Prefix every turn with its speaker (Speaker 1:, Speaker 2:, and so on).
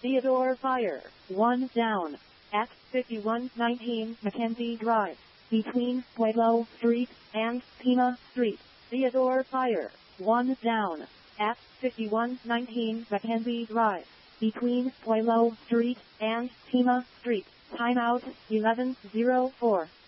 Speaker 1: Theodore Fire, 1 down. At 5119 Mackenzie Drive, between Pueblo Street and Pima Street. Theodore Fire, 1 down. At 5119 Mackenzie Drive, between Pueblo Street and Pima Street. Timeout 11:04.